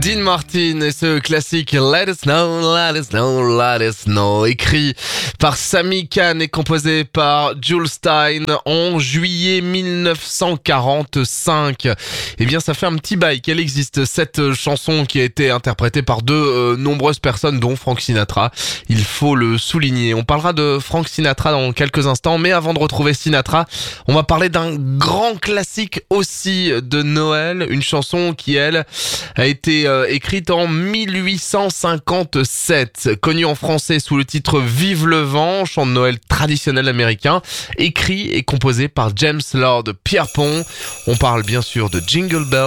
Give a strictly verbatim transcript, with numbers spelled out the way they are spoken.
Dean Martin et ce classique Let It Snow, Let It Snow, Let It Snow, écrit par Sammy Cahn et composé par Jules Stein en juillet mille neuf cent quarante-cinq. Eh bien, ça fait un petit bail qu'elle existe, cette chanson qui a été interprétée par de euh, nombreuses personnes, dont Frank Sinatra. Il faut le souligner. On parlera de Frank Sinatra dans quelques instants, mais avant de retrouver Sinatra, on va parler d'un grand classique aussi de Noël, une chanson qui, elle, a été euh, écrite en mille huit cent cinquante-sept, connue en français sous le titre Vive le vent, chant de Noël traditionnel américain, écrit et composé par James Lord Pierpont. On parle bien sûr de Jingle Bell.